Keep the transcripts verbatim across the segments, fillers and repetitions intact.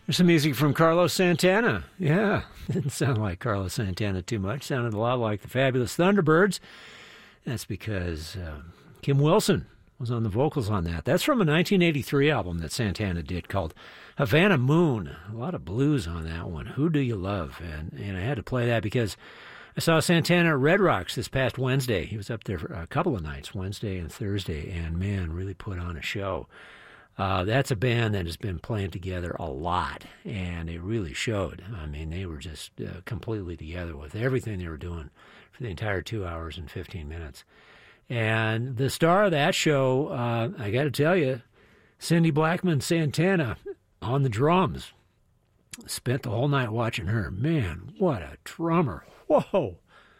There's some music from Carlos Santana. Yeah, didn't sound like Carlos Santana too much. Sounded a lot like the Fabulous Thunderbirds. That's because uh, Kim Wilson was on the vocals on that. That's from a nineteen eighty-three album that Santana did called Havana Moon. A lot of blues on that one. Who Do You Love? And, and I had to play that because I saw Santana at Red Rocks this past Wednesday. He was up there for a couple of nights, Wednesday and Thursday, and man, really put on a show. Uh, that's a band that has been playing together a lot, and it really showed. I mean, they were just uh, completely together with everything they were doing for the entire two hours and fifteen minutes. And the star of that show, uh, I got to tell you, Cindy Blackman Santana on the drums. Spent the whole night watching her. Man, what a drummer. Whoa,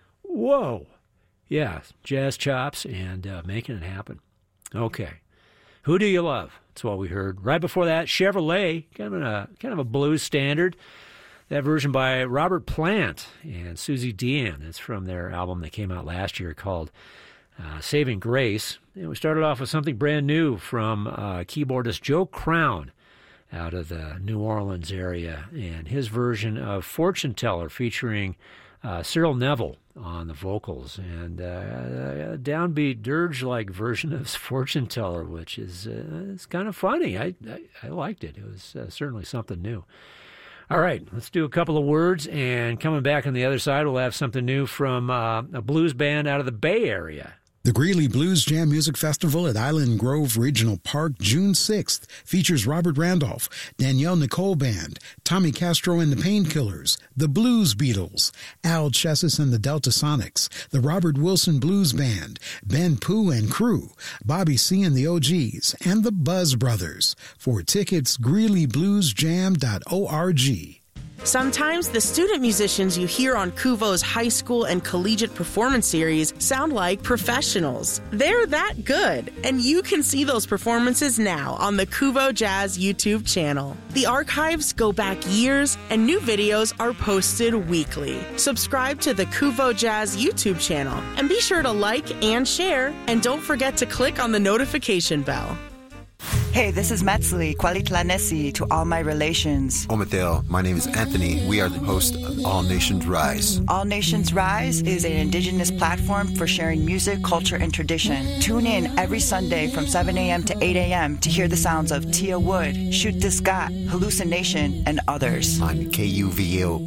whoa. Yeah, jazz chops and uh, making it happen. Okay. Who Do You Love? That's what we heard. Right before that, Chevrolet, kind of a, kind of a blues standard. That version by Robert Plant and Susie Dean. It's from their album that came out last year called uh, Saving Grace. And we started off with something brand new from uh, keyboardist Joe Crown out of the New Orleans area, and his version of Fortune Teller featuring uh, Cyril Neville on the vocals, and uh, a downbeat dirge-like version of Fortune Teller, which is uh, it's kind of funny. I, I, I liked it. It was uh, certainly something new. All right, let's do a couple of words, and coming back on the other side, we'll have something new from uh, a blues band out of the Bay Area. The Greeley Blues Jam Music Festival at Island Grove Regional Park, June sixth, features Robert Randolph, Danielle Nicole Band, Tommy Castro and the Painkillers, the Blues Beatles, Al Chessis and the Delta Sonics, the Robert Wilson Blues Band, Ben Pooh and Crew, Bobby C and the O Gs, and the Buzz Brothers. For tickets, greeley blues jam dot org. Sometimes the student musicians you hear on Kuvo's high school and collegiate performance series sound like professionals. They're that good, and you can see those performances now on the Kuvo Jazz YouTube channel. The archives go back years, and new videos are posted weekly. Subscribe to the Kuvo Jazz YouTube channel, and be sure to like and share, and don't forget to click on the notification bell. Hey, this is Metzli, Kwalitlanesi to all my relations. Omatheo, my name is Anthony. We are the host of All Nations Rise. All Nations Rise is an indigenous platform for sharing music, culture, and tradition. Tune in every Sunday from seven a.m. to eight a.m. to hear the sounds of Tia Wood, Shoot the Scott, Hallucination, and others. On K U V O.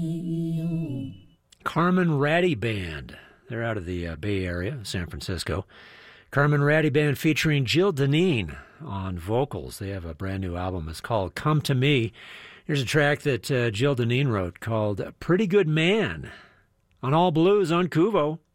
Carmen Ratty Band. They're out of the uh, Bay Area, San Francisco. Carmen Ratty Band featuring Jill Deneen on vocals. They have a brand new album. It's called Come to Me. Here's a track that uh, Jill Deneen wrote called Pretty Good Man on All Blues on Kuvo.